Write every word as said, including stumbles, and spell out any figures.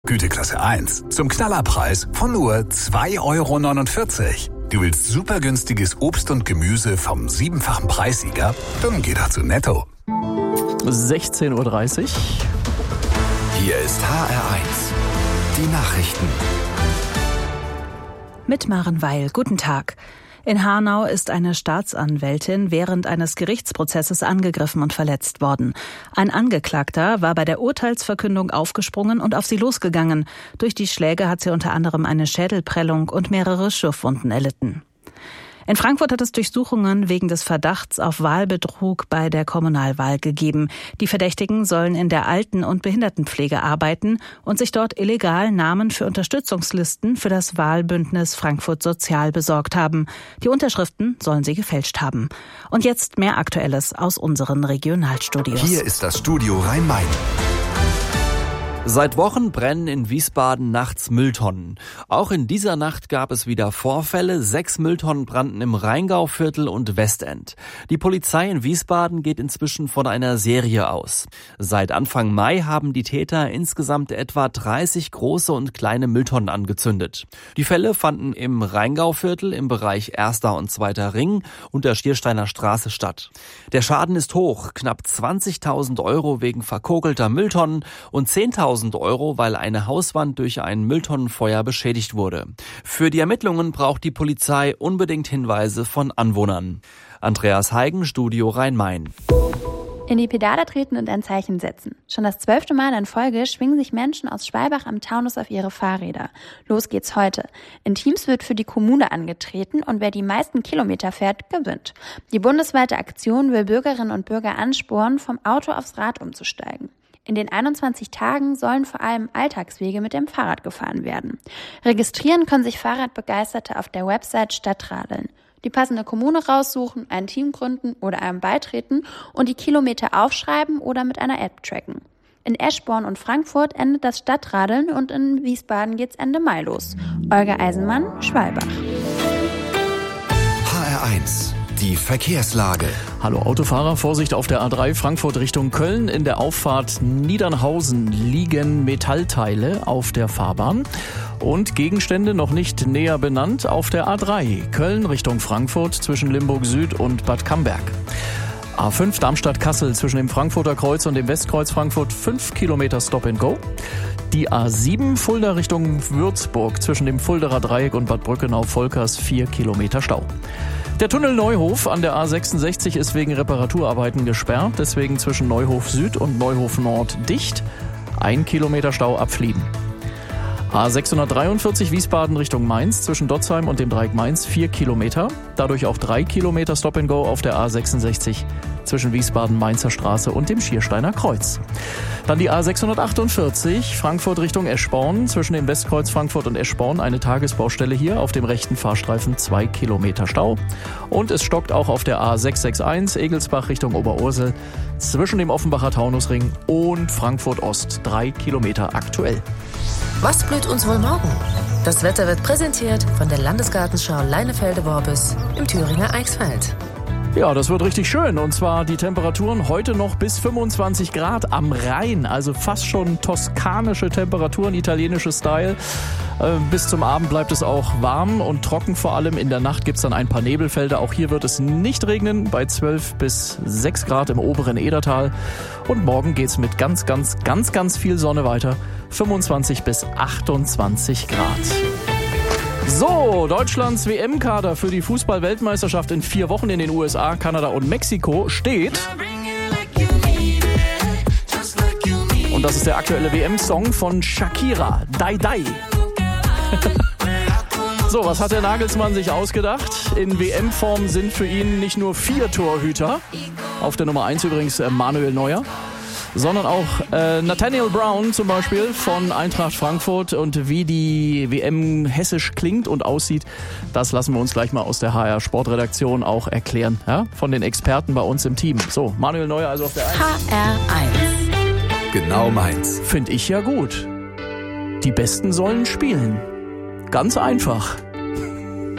Güteklasse eins zum Knallerpreis von nur zwei Euro neunundvierzig. Du willst super günstiges Obst und Gemüse vom siebenfachen Preissieger? Dann geh doch zu Netto. sechzehn Uhr dreißig. Hier ist H R eins. Die Nachrichten. Mit Maren Weil. Guten Tag. In Hanau ist eine Staatsanwältin während eines Gerichtsprozesses angegriffen und verletzt worden. Ein Angeklagter war bei der Urteilsverkündung aufgesprungen und auf sie losgegangen. Durch die Schläge hat sie unter anderem eine Schädelprellung und mehrere Schürfwunden erlitten. In Frankfurt hat es Durchsuchungen wegen des Verdachts auf Wahlbetrug bei der Kommunalwahl gegeben. Die Verdächtigen sollen in der Alten- und Behindertenpflege arbeiten und sich dort illegal Namen für Unterstützungslisten für das Wahlbündnis Frankfurt Sozial besorgt haben. Die Unterschriften sollen sie gefälscht haben. Und jetzt mehr Aktuelles aus unseren Regionalstudios. Hier ist das Studio Rhein-Main. Seit Wochen brennen in Wiesbaden nachts Mülltonnen. Auch in dieser Nacht gab es wieder Vorfälle. Sechs Mülltonnen brannten im Rheingauviertel und Westend. Die Polizei in Wiesbaden geht inzwischen von einer Serie aus. Seit Anfang Mai haben die Täter insgesamt etwa dreißig große und kleine Mülltonnen angezündet. Die Fälle fanden im Rheingauviertel im Bereich Erster und Zweiter Ring und der Schiersteiner Straße statt. Der Schaden ist hoch, knapp zwanzigtausend Euro wegen verkokelter Mülltonnen und zehntausend Euro, weil eine Hauswand durch ein Mülltonnenfeuer beschädigt wurde. Für die Ermittlungen braucht die Polizei unbedingt Hinweise von Anwohnern. Andreas Heigen, Studio Rhein-Main. In die Pedale treten und ein Zeichen setzen. Schon das zwölfte Mal in Folge schwingen sich Menschen aus Schwalbach am Taunus auf ihre Fahrräder. Los geht's heute. In Teams wird für die Kommune angetreten und wer die meisten Kilometer fährt, gewinnt. Die bundesweite Aktion will Bürgerinnen und Bürger anspornen, vom Auto aufs Rad umzusteigen. In den einundzwanzig Tagen sollen vor allem Alltagswege mit dem Fahrrad gefahren werden. Registrieren können sich Fahrradbegeisterte auf der Website Stadtradeln. Die passende Kommune raussuchen, ein Team gründen oder einem beitreten und die Kilometer aufschreiben oder mit einer App tracken. In Eschborn und Frankfurt endet das Stadtradeln und in Wiesbaden geht's Ende Mai los. Olga Eisenmann, Schwalbach. H R eins. Die Verkehrslage. Hallo Autofahrer, Vorsicht auf der A drei Frankfurt Richtung Köln. In der Auffahrt Niedernhausen liegen Metallteile auf der Fahrbahn und Gegenstände noch nicht näher benannt auf der A drei Köln Richtung Frankfurt zwischen Limburg Süd und Bad Camberg. A fünf Darmstadt-Kassel zwischen dem Frankfurter Kreuz und dem Westkreuz Frankfurt fünf Kilometer Stop and Go. Die A sieben Fulda Richtung Würzburg zwischen dem Fulderer Dreieck und Bad Brückenau-Volkers vier Kilometer Stau. Der Tunnel Neuhof an der A sechsundsechzig ist wegen Reparaturarbeiten gesperrt, deswegen zwischen Neuhof Süd und Neuhof Nord dicht. Ein Kilometer Stau ab Flieden. A sechshundertdreiundvierzig Wiesbaden Richtung Mainz zwischen Dotzheim und dem Dreieck Mainz vier Kilometer. Dadurch auch drei Kilometer Stop and Go auf der A sechsundsechzig zwischen Wiesbaden-Mainzer Straße und dem Schiersteiner Kreuz. Dann die A sechshundertachtundvierzig Frankfurt Richtung Eschborn zwischen dem Westkreuz Frankfurt und Eschborn eine Tagesbaustelle hier auf dem rechten Fahrstreifen zwei Kilometer Stau. Und es stockt auch auf der A sechshundereinundsechzig Egelsbach Richtung Oberursel zwischen dem Offenbacher Taunusring und Frankfurt Ost drei Kilometer aktuell. Was blüht uns wohl morgen? Das Wetter wird präsentiert von der Landesgartenschau Leinefelde-Worbis im Thüringer Eichsfeld. Ja, das wird richtig schön. Und zwar die Temperaturen heute noch bis fünfundzwanzig Grad am Rhein. Also fast schon toskanische Temperaturen, italienische Style. Äh, bis zum Abend bleibt es auch warm und trocken vor allem. In der Nacht gibt's dann ein paar Nebelfelder. Auch hier wird es nicht regnen bei zwölf bis sechs Grad im oberen Edertal. Und morgen geht's mit ganz, ganz, ganz, ganz viel Sonne weiter. fünfundzwanzig bis achtundzwanzig Grad. So, Deutschlands W M-Kader für die Fußball-Weltmeisterschaft in vier Wochen in den U S A, Kanada und Mexiko steht. Und das ist der aktuelle W M-Song von Shakira, Die Die. So, was hat der Nagelsmann sich ausgedacht? In W M-Form sind für ihn nicht nur vier Torhüter, auf der Nummer eins übrigens äh, Manuel Neuer, sondern auch äh, Nathaniel Brown zum Beispiel von Eintracht Frankfurt. Und wie die W M hessisch klingt und aussieht, das lassen wir uns gleich mal aus der H R Sportredaktion auch erklären, ja? Von den Experten bei uns im Team. So, Manuel Neuer also auf der eins. H R eins. Genau meins. Finde ich ja gut. Die Besten sollen spielen. Ganz einfach.